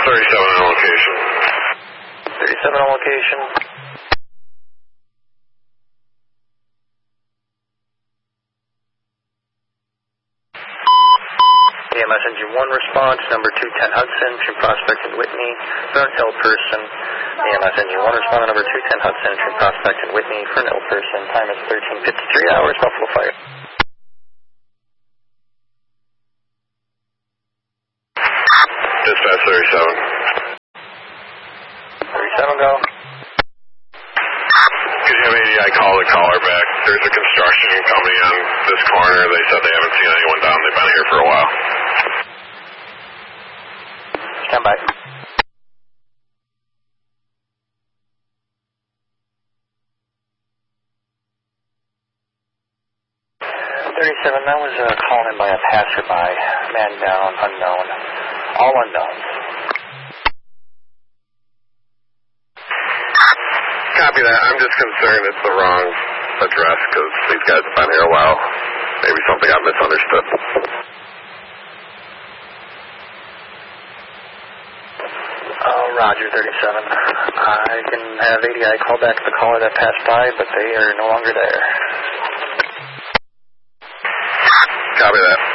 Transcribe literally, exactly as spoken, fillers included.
thirty-seven on location. thirty-seven on location. E M S Engine one response, number two ten Hudson, between Prospect and Whitney, for an ill person. E M S Engine one responding, number two ten Hudson, between Prospect and Whitney, for an ill person. Time is thirteen fifty-three hours, Buffalo Fire. Dispatch thirty-seven. thirty-seven, go. Could you have A D I call the caller back? There's a construction company on this corner. They said they haven't seen anyone down. They've been here for a while. Stand by. thirty-seven, that was uh, called in by a passerby. Man down, unknown. All unknowns. Copy that. I'm just concerned it's the wrong address because these guys have been here a while. Maybe something got misunderstood. Oh, Roger, thirty-seven. I can have A D I call back the caller that passed by, but they are no longer there. Copy that.